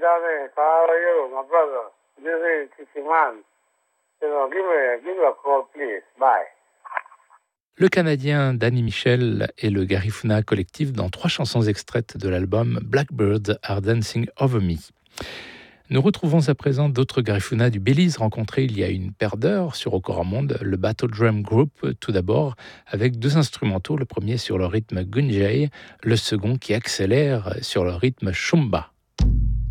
darling. How are you, my brother? This is Chichiman. Give me a call, please. Bye. Le Canadien Danny Michel et le Garifuna Collective dans 3 chansons extraites de l'album Blackbirds Are Dancing Over Me. Nous retrouvons à présent d'autres Garifuna du Belize rencontrés il y a une paire d'heures sur Au Corps Monde, le Battle Drum Group tout d'abord, avec 2 instrumentaux, le premier sur le rythme Gunjay, le second qui accélère sur le rythme Shumba.